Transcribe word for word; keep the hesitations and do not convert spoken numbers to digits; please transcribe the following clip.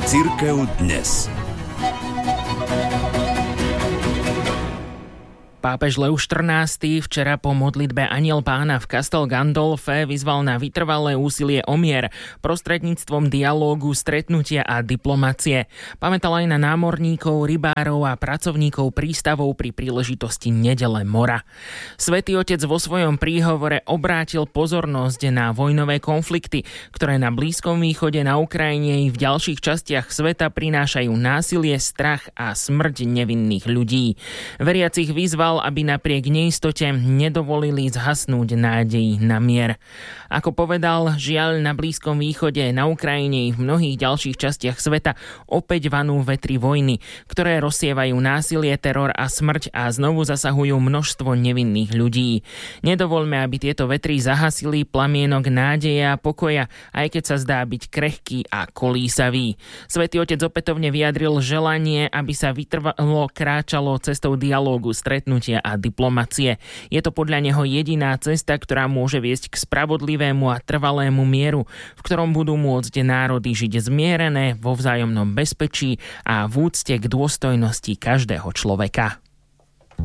Cirkev dnes. Pápež Lev štrnásty včera po modlitbe Anjel Pána v Castel Gandolfe vyzval na vytrvalé úsilie o mier prostredníctvom dialógu, stretnutia a diplomacie. Pamätal aj na námorníkov, rybárov a pracovníkov prístavov pri príležitosti Nedele mora. Svätý Otec vo svojom príhovore obrátil pozornosť na vojnové konflikty, ktoré na Blízkom východe, na Ukrajine i v ďalších častiach sveta prinášajú násilie, strach a smrť nevinných ľudí. Veriacich vyzval, aby napriek neistote nedovolili zhasnúť nádej na mier. Ako povedal, žiaľ na Blízkom východe, na Ukrajine i v mnohých ďalších častiach sveta opäť vanú vetry vojny, ktoré rozsievajú násilie, teror a smrť a znovu zasahujú množstvo nevinných ľudí. Nedovoľme, aby tieto vetry zahasili plamienok nádeje a pokoja, aj keď sa zdá byť krehký a kolísavý. Svätý Otec opätovne vyjadril želanie, aby sa vytrvalo kráčalo cestou dialógu, stretnutia a diplomacie. Je to podľa neho jediná cesta, ktorá môže viesť k spravodlivému a trvalému mieru, v ktorom budú môcť národy žiť zmierené vo vzájomnom bezpečí a v úcte k dôstojnosti každého človeka.